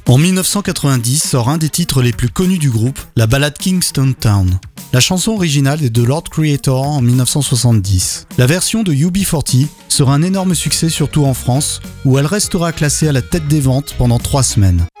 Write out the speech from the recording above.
En 1990 sort un des titres les plus connus du groupe, la ballade Kingston Town. La chanson originale est de Lord Creator en 1970. La version de UB40 sera un énorme succès surtout en France, où elle restera classée à la tête des ventes pendant 3 semaines.